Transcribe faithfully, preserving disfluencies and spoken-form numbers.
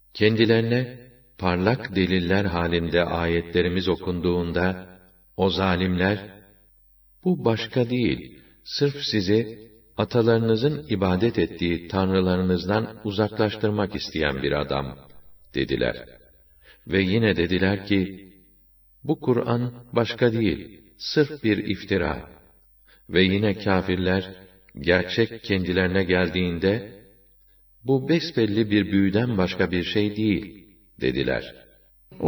Kendilerine parlak deliller halinde ayetlerimiz okunduğunda, o zalimler, bu başka değil, sırf sizi atalarınızın ibadet ettiği tanrılarınızdan uzaklaştırmak isteyen bir adam, dediler. Ve yine dediler ki, bu Kur'an başka değil, sırf bir iftira. Ve yine kâfirler, gerçek kendilerine geldiğinde, bu besbelli bir büyüden başka bir şey değil, dediler.